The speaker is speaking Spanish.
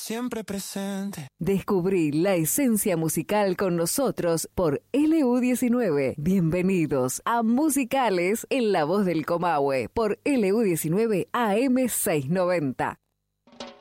siempre presente. Descubrí la esencia musical con nosotros por LU19. Bienvenidos a Musicales en la voz del Comahue por LU19 AM 690.